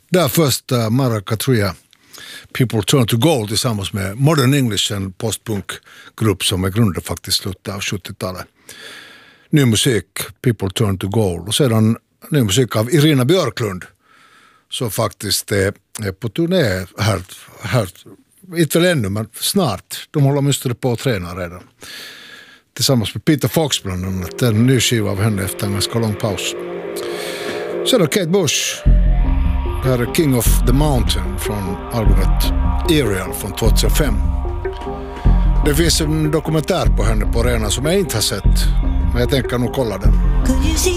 Där först Mara Katria, People Turn to Gold tillsammans med Modern English, en postpunkgrupp som är grundad faktiskt i slutet av 70-talet. Ny musik, People Turn to Gold. Och sedan ny musik av Irina Björklund som faktiskt är på turné här inte väl ännu, men snart. De håller åtminstone på att träna redan. Tillsammans med Peter Fox bland annat. En ny skiva av henne efter en ganska lång paus. Sen då Kate Bush. Det här är King of the Mountain från albumet Aerial från 2005. Det finns en dokumentär på henne på arenan som jag inte har sett. Men jag tänker nog kolla den.